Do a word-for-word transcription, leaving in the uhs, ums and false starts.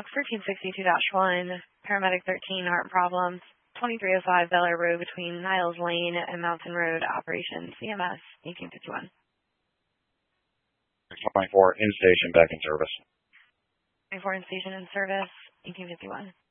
thirteen sixty-two dash one, paramedic thirteen, heart problems, twenty-three oh five Bel Air Road between Niles Lane and Mountain Road, operations, C M S, eighteen fifty-one. twenty-four, in station, back in service. twenty-four in station in service, eighteen fifty-one.